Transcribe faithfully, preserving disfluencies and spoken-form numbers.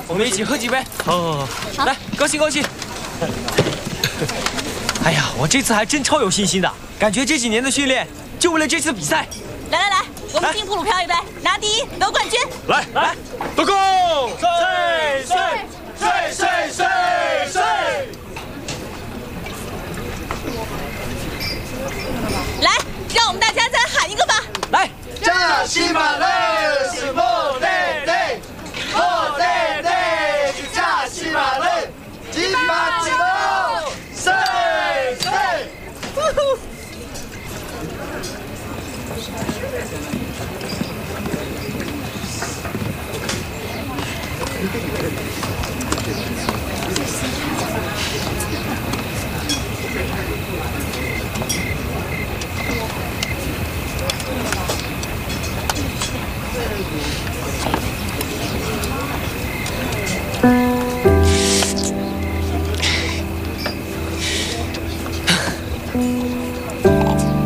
我们一起喝几杯。 好好好， 好来，高兴高兴。哎呀，我这次还真超有信心的，感觉这几年的训练就为了这次比赛。 来来来，我们进布鲁漂一杯，拿第一得冠军。 来来，都够！ 岁岁岁岁岁岁！ 来，让我们大家再喊一个吧。 来， 扎西马勒是莫雷雷，莫雷雷是扎西马勒，金马吉罗，岁岁。